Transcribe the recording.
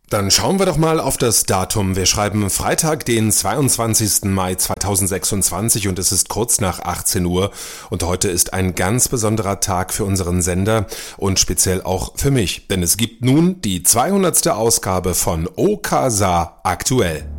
Dann schauen wir doch mal auf das Datum. Wir schreiben Freitag, den 22. Mai 2026 und es ist kurz nach 18 Uhr und heute ist ein ganz besonderer Tag für unseren Sender und speziell auch für mich, denn es gibt nun die 200. Ausgabe von OKSA aktuell.